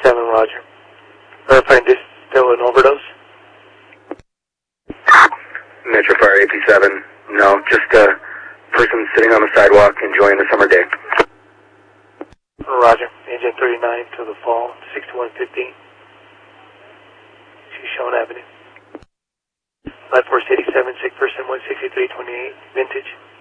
7, roger. Verifying this is still an overdose? Metro Fire AP7, no, just a person sitting on the sidewalk enjoying the summer day. Roger. Agent 39 to the fall, 6115. Shoshone Avenue. Life Force 87, sick person 16328, vintage.